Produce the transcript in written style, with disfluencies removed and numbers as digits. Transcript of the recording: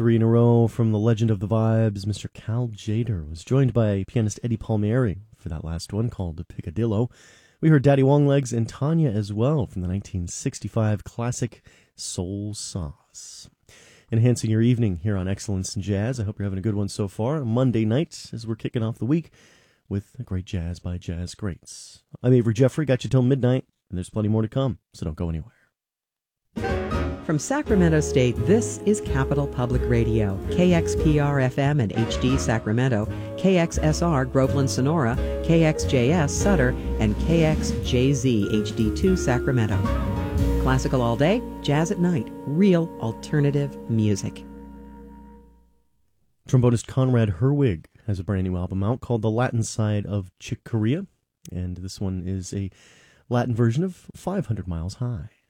Three in a row from the legend of the vibes, Mr. Cal Tjader, was joined by pianist Eddie Palmieri for that last one called the Picadillo. We heard Daddy Longlegs and Tanya as well from the 1965 classic Soul Sauce. Enhancing your evening here on Excellence in Jazz. I hope you're having a good one so far. Monday night as we're kicking off the week with great jazz by jazz greats. I'm Avery Jeffrey, got you till midnight, and there's plenty more to come, so don't go anywhere. From Sacramento State, this is Capital Public Radio, KXPR-FM and HD Sacramento, KXSR Groveland Sonora, KXJS Sutter, and KXJZ HD2 Sacramento. Classical all day, jazz at night, real alternative music. Trombonist Conrad Herwig has a brand new album out called The Latin Side of Chick Corea, and this one is a Latin version of 500 Miles High.